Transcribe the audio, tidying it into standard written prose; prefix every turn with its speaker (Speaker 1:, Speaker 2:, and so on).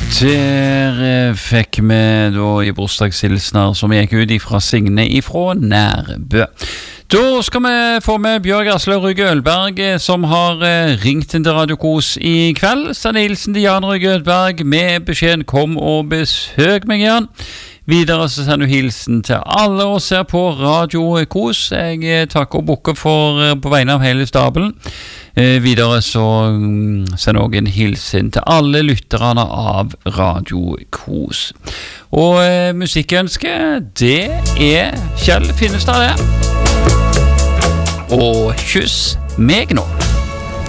Speaker 1: Der fikk vi da I bursdagshilsner som gikk ut fra Signe ifra Nærbø. Da skal vi få med Bjørg Aslaug Rygge Ølberg som har ringt inn til Radio Kos I kveld. Send hilsen til Jan Rygge Ølberg med beskjeden kom og besøk meg Jan. Videre så sender du hilsen til alle oss her på Radio Kos. Jeg takker og bukker på vegne av hele stabelen. Videre så sender jeg en hilsen til alle lytterne av Radio Kos. Og musikkønske, det Kjell Finnestad det. Og kyss meg nå.